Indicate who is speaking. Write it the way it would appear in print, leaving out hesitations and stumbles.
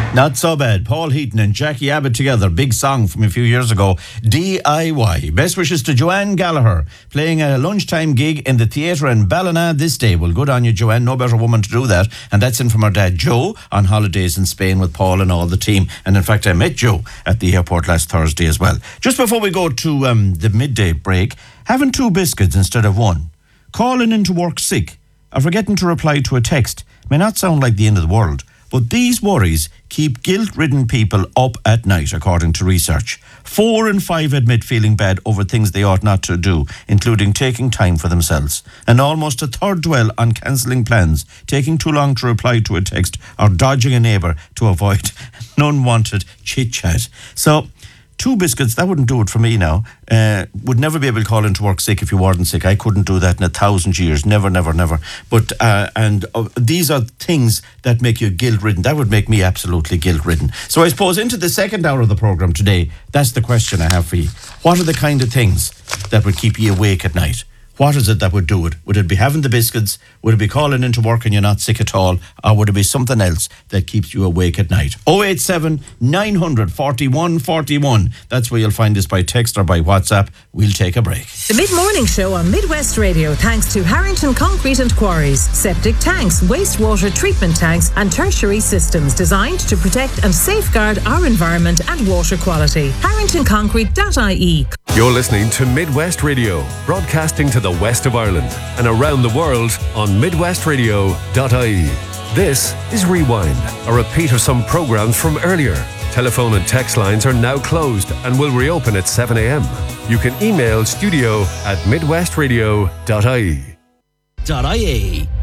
Speaker 1: Not so bad. Paul Heaton and Jackie Abbott together. Big song from a few years ago. DIY. Best wishes to Joanne Gallagher, playing a lunchtime gig in the theatre in Ballina this day. Well, good on you, Joanne. No better woman to do that. And that's in from her dad, Joe, on holidays in Spain with Paul and all the team. And in fact, I met Joe at the airport last Thursday as well. Just before we go to the midday break, having 2 biscuits instead of 1, calling into work sick, or forgetting to reply to a text may not sound like the end of the world, but these worries keep guilt-ridden people up at night, according to research. 4 in 5 admit feeling bad over things they ought not to do, including taking time for themselves. And almost a third dwell on cancelling plans, taking too long to reply to a text, or dodging a neighbour to avoid an unwanted chit-chat. So, 2 biscuits, that wouldn't do it for me now. Would never be able to call into work sick if you weren't sick. I couldn't do that in 1,000 years. Never, never, never. But, these are things that make you guilt-ridden. That would make me absolutely guilt-ridden. So I suppose into the second hour of the programme today, that's the question I have for you. What are the kind of things that would keep you awake at night? What is it that would do it? Would it be having the biscuits? Would it be calling into work and you're not sick at all? Or would it be something else that keeps you awake at night? 087 900 41 41. That's where you'll find us by text or by WhatsApp. We'll take a break.
Speaker 2: The Mid-Morning Show on Midwest Radio, thanks to Harrington Concrete and Quarries. Septic tanks, wastewater treatment tanks and tertiary systems designed to protect and safeguard our environment and water quality. HarringtonConcrete.ie.
Speaker 3: You're listening to Midwest Radio, broadcasting to the west of Ireland and around the world on midwestradio.ie. This is Rewind, a repeat of some programmes from earlier. Telephone and text lines are now closed and will reopen at 7 a.m. You can email studio@midwestradio.ie.